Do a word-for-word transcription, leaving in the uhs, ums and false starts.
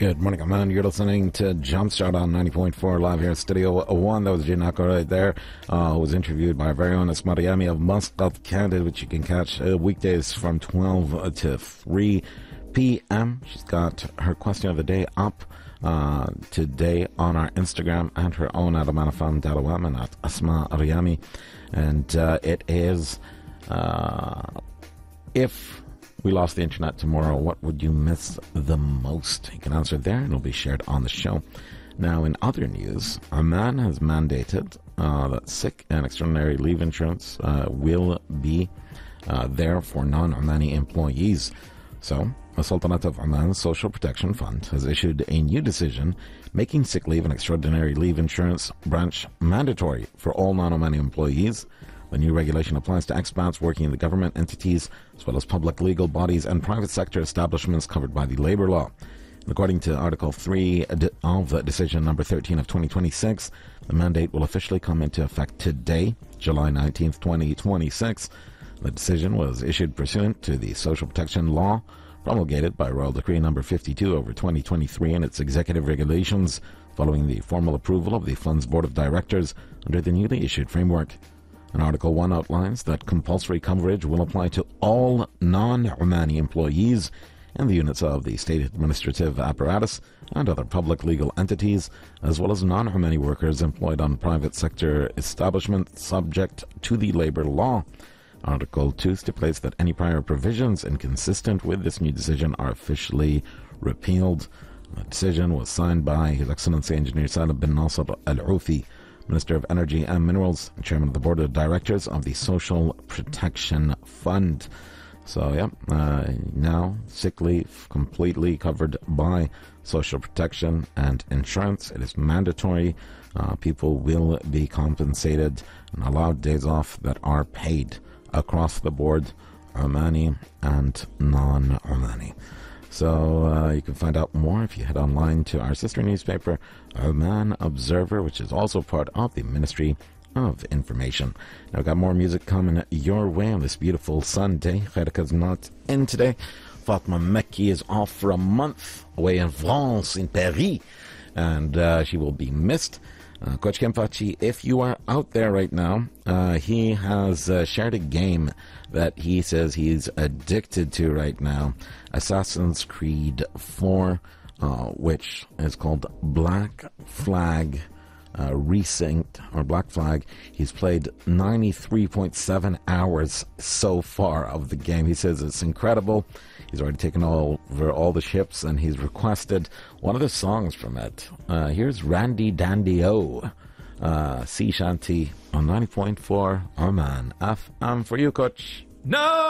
Good morning, Oman. You're listening to Jumpstart on ninety point four live here in Studio one. That was Jinako right there, uh, who was interviewed by our very own Mariami of Muscat, Canada, which you can catch uh, weekdays from twelve to three p.m. She's got her question of the day up uh, today on our Instagram and her own at amanafam dot o m and at Asma Ariami. And uh, it is, uh, if we lost the internet tomorrow, what would you miss the most? You can answer there and it'll be shared on the show. Now, in other news, Oman has mandated uh, that sick and extraordinary leave insurance uh, will be uh, there for non-Omani employees. So, the Sultanate of Oman's Social Protection Fund has issued a new decision making sick leave and extraordinary leave insurance branch mandatory for all non-Omani employees. The new regulation applies to expats working in the government entities, as well as public legal bodies and private sector establishments covered by the labour law. According to Article three of the Decision Number thirteen of twenty twenty-six, the mandate will officially come into effect today, July nineteenth, twenty twenty-six. The decision was issued pursuant to the Social Protection Law, promulgated by Royal Decree Number fifty-two over twenty twenty-three and its executive regulations, following the formal approval of the Fund's Board of Directors under the newly issued framework. And Article one outlines that compulsory coverage will apply to all non-Omani employees in the units of the state administrative apparatus and other public legal entities, as well as non-Omani workers employed on private sector establishments subject to the labour law. Article two stipulates that any prior provisions inconsistent with this new decision are officially repealed. The decision was signed by His Excellency Engineer Salim bin Nasser Al-Oufi, Minister of Energy and Minerals, and Chairman of the Board of Directors of the Social Protection Fund. So, yeah, uh, now sick leave completely covered by social protection and insurance. It is mandatory. Uh, people will be compensated and allowed days off that are paid across the board, Omani and non-Omani. So uh, you can find out more if you head online to our sister newspaper, Oman Observer, which is also part of the Ministry of Information. Now, we've got more music coming your way on this beautiful Sunday. Khairika's not in today. Fatma Mekki is off for a month away in France, in Paris, and uh, she will be missed. Uh, Coach Kemfachi, if you are out there right now, uh, he has uh, shared a game that he says he's addicted to right now, Assassin's Creed four, uh, which is called Black Flag uh, Resynced, or Black Flag. He's played ninety-three point seven hours so far of the game. He says it's incredible. He's already taken over all the ships, and he's requested one of the songs from it. Uh, here's Randy Dandy O, uh, Sea Shanty on ninety point four Oman F M for you, Coach. No!